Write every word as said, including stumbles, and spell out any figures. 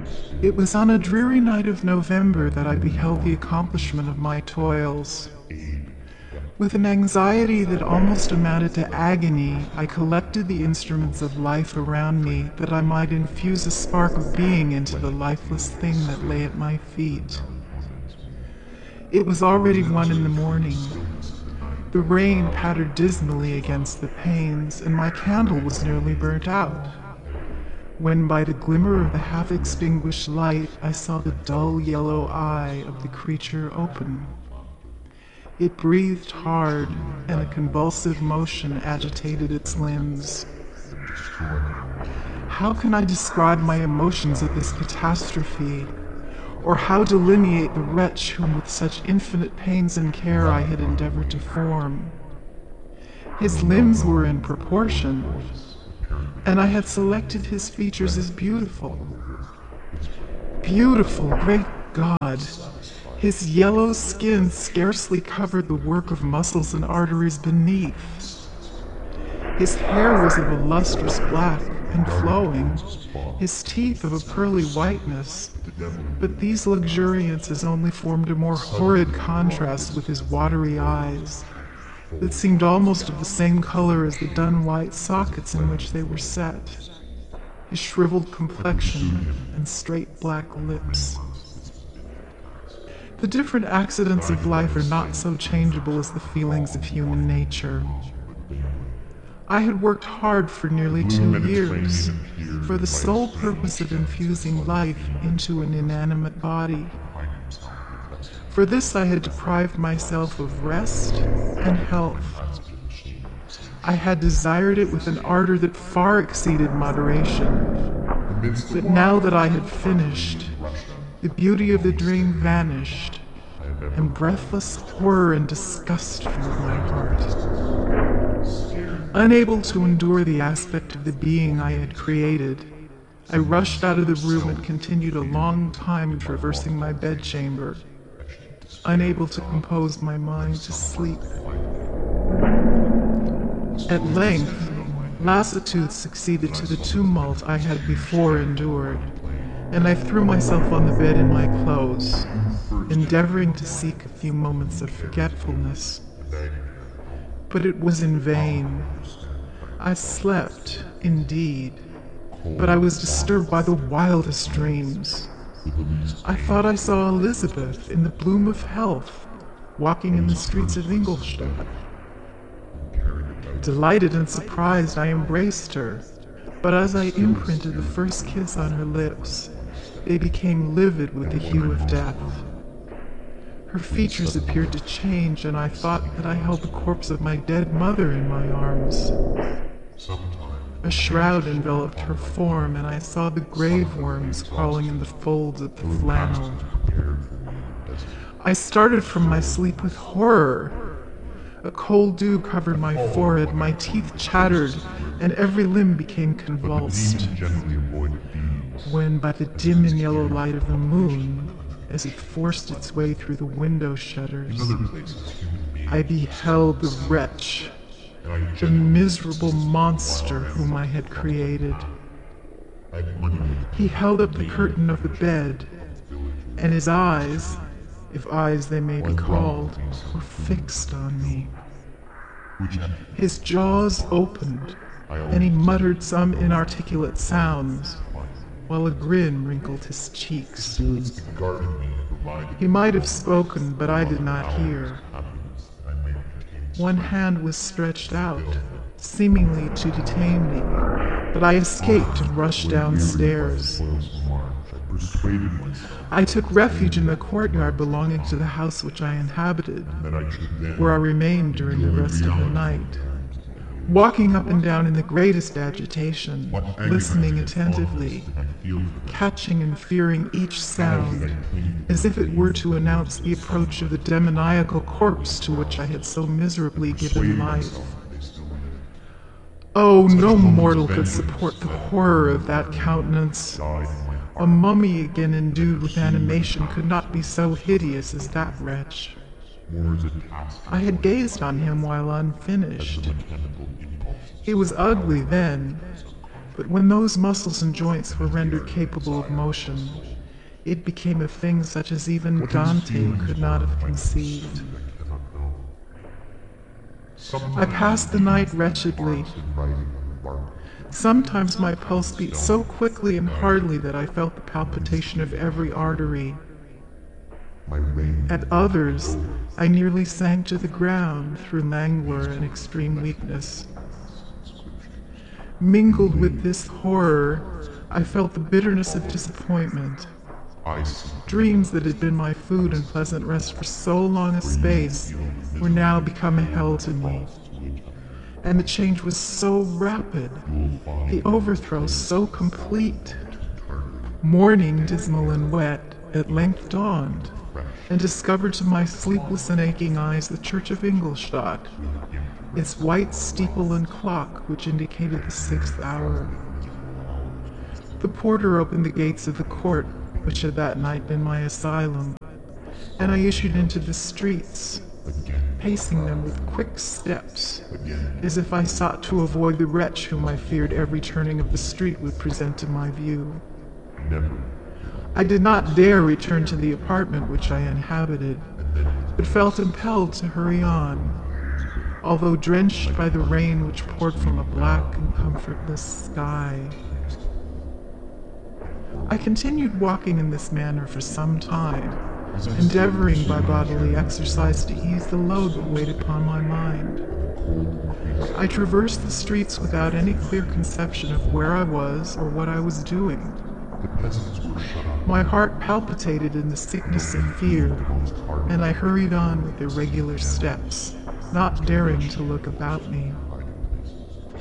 It was on a dreary night of November that I beheld the accomplishment of my toils. With an anxiety that almost amounted to agony, I collected the instruments of life around me that I might infuse a spark of being into the lifeless thing that lay at my feet. It was already one in the morning. The rain pattered dismally against the panes, and my candle was nearly burnt out, when by the glimmer of the half-extinguished light I saw the dull yellow eye of the creature open. It breathed hard, and a convulsive motion agitated its limbs. How can I describe my emotions at this catastrophe, or how delineate the wretch whom with such infinite pains and care I had endeavored to form? His limbs were in proportion, and I had selected his features as beautiful. Beautiful, great God! His yellow skin scarcely covered the work of muscles and arteries beneath. His hair was of a lustrous black and flowing, his teeth of a pearly whiteness, but these luxuriances only formed a more horrid contrast with his watery eyes, that seemed almost of the same color as the dun white sockets in which they were set, his shriveled complexion and straight black lips. The different accidents of life are not so changeable as the feelings of human nature. I had worked hard for nearly two years for the sole purpose of infusing life into an inanimate body. For this I had deprived myself of rest and health. I had desired it with an ardor that far exceeded moderation. But now that I had finished, the beauty of the dream vanished, and breathless horror and disgust filled my heart. Unable to endure the aspect of the being I had created, I rushed out of the room and continued a long time traversing my bedchamber, unable to compose my mind to sleep. At length, lassitude succeeded to the tumult I had before endured, and I threw myself on the bed in my clothes, endeavoring to seek a few moments of forgetfulness. But it was in vain. I slept, indeed, but I was disturbed by the wildest dreams. I thought I saw Elizabeth in the bloom of health, walking in the streets of Ingolstadt. Delighted and surprised, I embraced her, but as I imprinted the first kiss on her lips, they became livid with the hue of death. Her features appeared to change, and I thought that I held the corpse of my dead mother in my arms. A shroud enveloped her form, and I saw the grave worms crawling in the folds of the flannel. I started from my sleep with horror. A cold dew covered my forehead, my teeth chattered, and every limb became convulsed, when by the dim and yellow light of the moon, as it forced its way through the window shutters, I beheld the wretch, the miserable monster whom I had created. He held up the curtain of the bed, and his eyes, if eyes they may be called, were fixed on me. His jaws opened, and he muttered some inarticulate sounds, while a grin wrinkled his cheeks. He might have spoken, but I did not hear. One hand was stretched out, seemingly to detain me, but I escaped and rushed downstairs. I took refuge in the courtyard belonging to the house which I inhabited, where I remained during the rest of the night, walking up and down in the greatest agitation, listening attentively, catching and fearing each sound, as if it were to announce the approach of the demoniacal corpse to which I had so miserably given life. Oh, no mortal could support the horror of that countenance. A mummy again endued with animation could not be so hideous as that wretch. I had gazed on him while unfinished. He was ugly then, But when those muscles and joints were rendered capable of motion, it became a thing such as even Dante could not have conceived. I passed the night wretchedly. Sometimes my pulse beat so quickly and hardly that I felt the palpitation of every artery. At others, I nearly sank to the ground through languor and extreme weakness. Mingled with this horror, I felt the bitterness of disappointment. Dreams that had been my food and pleasant rest for so long a space were now become a hell to me. And the change was so rapid, the overthrow so complete. Morning, dismal and wet, at length dawned, and discovered to my sleepless and aching eyes the church of Ingolstadt, its white steeple and clock which indicated the sixth hour. The porter opened the gates of the court, which had that night been my asylum, and I issued into the streets, pacing them with quick steps, as if I sought to avoid the wretch whom I feared every turning of the street would present to my view. I did not dare return to the apartment which I inhabited, but felt impelled to hurry on, although drenched by the rain which poured from a black and comfortless sky. I continued walking in this manner for some time, endeavoring by bodily exercise to ease the load that weighed upon my mind. I traversed the streets without any clear conception of where I was or what I was doing. My heart palpitated in the sickness of fear, and I hurried on with irregular steps, not daring to look about me.